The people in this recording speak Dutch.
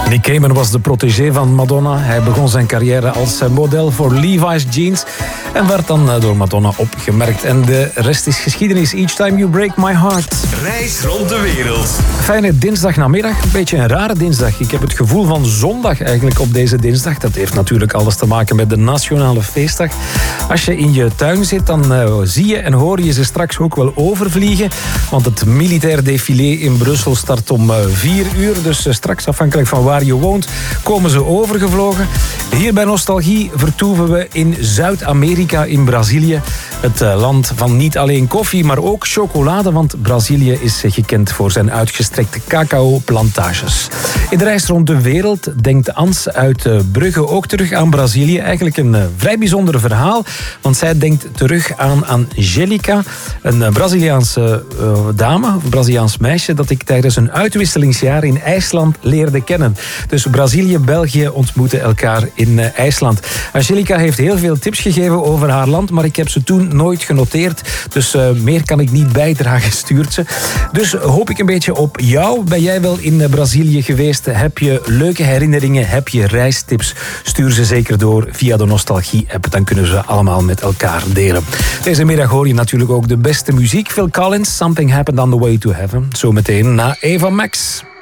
Nick Cayman was de protégé van Madonna. Hij begon zijn carrière als model voor Levi's jeans en werd dan door Madonna opgemerkt. En de rest is geschiedenis. Each time you break my heart. Reis rond de wereld. Fijne dinsdagnamiddag. Een beetje een rare dinsdag. Ik heb het gevoel van zondag eigenlijk op deze dinsdag. Dat heeft natuurlijk alles te maken met de nationale feestdag. Als je in je tuin zit, dan zie je en hoor je ze straks ook wel overvliegen. Want het militair défilé in Brussel start om 4 uur. Dus straks, afhankelijk van waar je woont, komen ze overgevlogen. Hier bij Nostalgie vertoeven we in Zuid-Amerika, in Brazilië. Het land van niet alleen koffie, maar ook chocolade. Want Brazilië is gekend voor zijn uitgestrekte cacao-plantages. In de reis rond de wereld denkt Ans uit Brugge ook terug aan Brazilië. Eigenlijk een vrij bijzonder verhaal. Want zij denkt terug aan Angelica, een Braziliaanse dame, een Braziliaans meisje, dat ik tijdens een uitwisselingsjaar in IJsland leerde kennen. Dus Brazilië en België ontmoeten elkaar in IJsland. Angelica heeft heel veel tips gegeven over haar land, maar ik heb ze toen nooit genoteerd. Dus meer kan ik niet bijdragen, stuurt ze. Dus hoop ik een beetje op jou. Ben jij wel in Brazilië geweest? Heb je leuke herinneringen? Heb je reistips? Stuur ze zeker door via de Nostalgie-app. Dan kunnen ze allemaal met elkaar delen. Deze middag hoor je natuurlijk ook de beste muziek. Phil Collins, Something Happened on the Way to Heaven. Zometeen na Eva Max.